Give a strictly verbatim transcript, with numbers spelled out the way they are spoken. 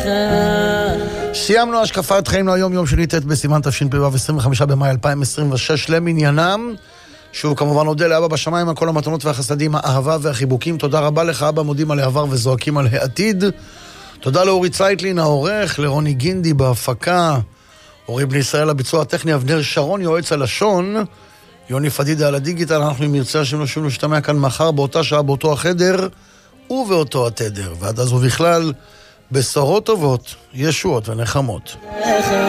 סיימנו השקפת חיינו היום, יום שני ת' בסימן תשפ"ו, עשרים וחמישה במאי אלפיים עשרים ושש למניינם. שוב כמובן נודה לאבא בשמיים על כל המתנות והחסדים, האהבה והחיבוקים. תודה רבה לך אבא, מודים על העבר וזועקים על העתיד. תודה לאורי צייטלין העורך, לרוני גינדי בהפקה, אורי בני ישראל הביצוע הטכני, אבנר שרון יועץ הלשון, יוני פדידה על הדיגיטל. אנחנו עם ירצה השם נשוב נשתמע כאן מחר באותה שעה באותו החדר ובאותו התדר, ועד אז ובכלל בשורות טובות, ישועות ונחמות.